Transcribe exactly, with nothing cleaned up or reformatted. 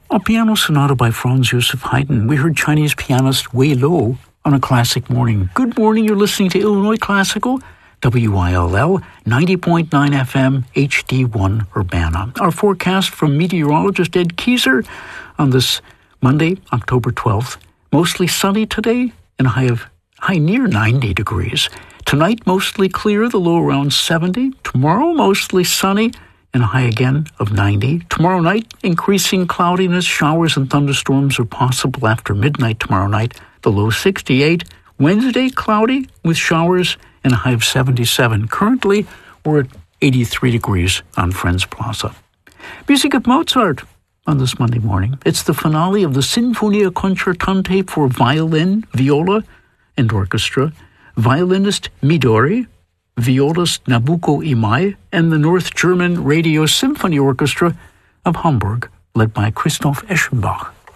A piano sonata by Franz Joseph Haydn. We heard Chinese pianist Wei Lo on A Classic Morning. Good morning, you're listening to Illinois Classical, W I L L, ninety point nine F M, H D one Urbana. Our forecast from meteorologist Ed Kieser on this Monday, October twelfth. Mostly sunny today and a high of high near ninety degrees. Tonight, mostly clear, the low around seventy. Tomorrow, mostly sunny and a high again of ninety. Tomorrow night, increasing cloudiness, showers and thunderstorms are possible after midnight tomorrow night, the low sixty-eight. Wednesday, cloudy with showers and a high of seventy-seven. Currently, we're at eighty-three degrees on Friends Plaza. Music of Mozart on this Monday morning. It's the finale of the Sinfonia Concertante for violin, viola, and orchestra. Violinist Midori, violist Nabucco Imai, and the North German Radio Symphony Orchestra of Hamburg, led by Christoph Eschenbach.